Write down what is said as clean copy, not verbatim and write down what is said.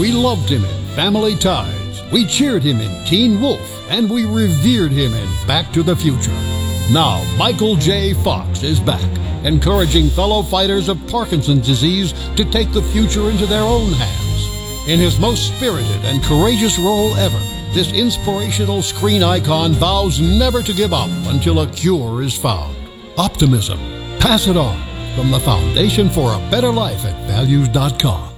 We loved him in Family Ties. We cheered him in Teen Wolf. And we revered him in Back to the Future. Now, Michael J. Fox is back, encouraging fellow fighters of Parkinson's disease to take the future into their own hands. In his most spirited and courageous role ever, this inspirational screen icon vows never to give up until a cure is found. Optimism. Pass it on from the Foundation for a Better Life at Values.com.